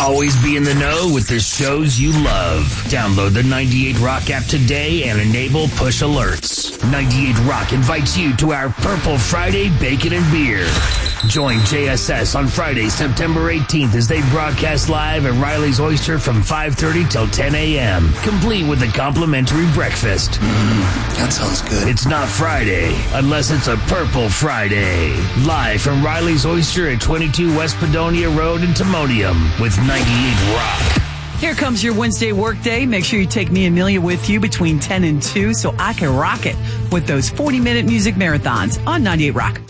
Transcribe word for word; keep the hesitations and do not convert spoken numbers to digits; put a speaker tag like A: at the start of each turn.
A: always be in the know with the shows you love. Download the ninety-eight Rock app today and enable push alerts. ninety-eight Rock invites you to our Purple Friday Bacon and Beer. Join J S S on Friday, September eighteenth as they broadcast live at Riley's Oyster from five thirty till ten a.m., complete with a complimentary breakfast.
B: Mm, that sounds good.
A: It's not Friday unless it's a Purple Friday. Live from Riley's Oyster at twenty-two West Padonia Road in Timonium with ninety-eight Rock.
C: Here comes your Wednesday workday. Make sure you take me, Amelia, with you between ten and two so I can rock it with those forty-minute music marathons on ninety-eight Rock.